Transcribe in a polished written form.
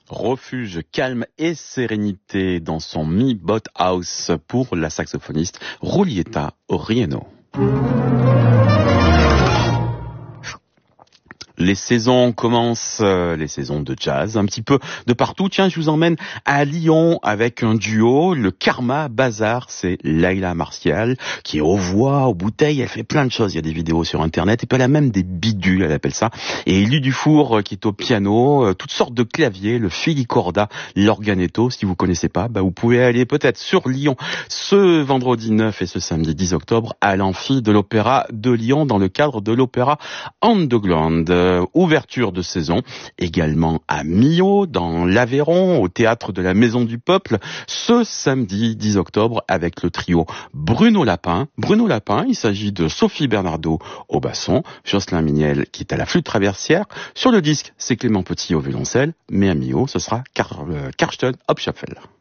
Refuge, calme et sérénité dans son Mi Boat House pour la saxophoniste Julieta Orieno. Les saisons commencent, les saisons de jazz, un petit peu de partout. Tiens, je vous emmène à Lyon avec un duo, le Karma Bazar. C'est Laila Martial qui est aux voix, aux bouteilles. Elle fait plein de choses. Il y a des vidéos sur Internet. Et puis elle a même des bidules, elle appelle ça. Et Élie Dufour qui est au piano, toutes sortes de claviers, le filicorda, l'organetto. Si vous connaissez pas, vous pouvez aller peut-être sur Lyon ce vendredi 9 et ce samedi 10 octobre à l'Amphi de l'Opéra de Lyon dans le cadre de l'Opéra Underground. Ouverture de saison également à Millau dans l'Aveyron au théâtre de la Maison du Peuple ce samedi 10 octobre avec le trio Bruno Lapin. Bruno Lapin, il s'agit de Sophie Bernardo au basson, Jocelyn Miniel qui est à la flûte traversière. Sur le disque, c'est Clément Petit au violoncelle, mais à Millau, ce sera Karsten Hopschapfel.